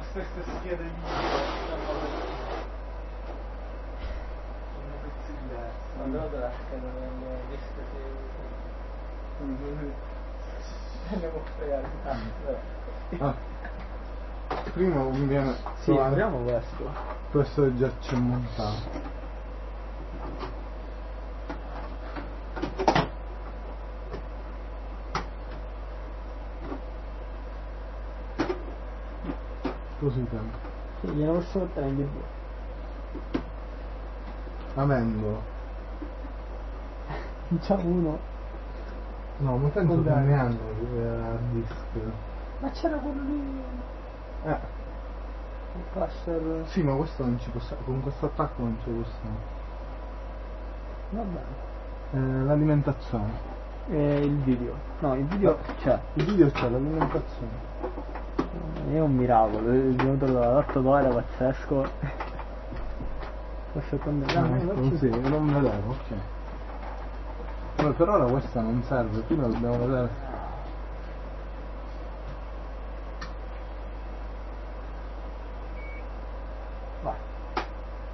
stesse schede video sono pezzi diversi. Ma dove la scheda non ho visto se ne può fregare tanto. Prima mi viene. Sì, apriamo questo. Questo già c'è montato. Così tanto. Sì, glielo posso mettere in video. Avendo. Già uno. No, ma penso che ne hanno hard disk. Ma c'era quello lì. Il cluster. Sì, ma questo non ci possiamo. Con questo attacco non ci possiamo. Va bene. L'alimentazione. Il video. No, il video c'è. Il video c'è, l'alimentazione. È un miracolo, è venuto dall'8 ore pazzesco. Questo è quando. Sì, non vedevo, ok. Però per ora questa non serve, prima dobbiamo vedere.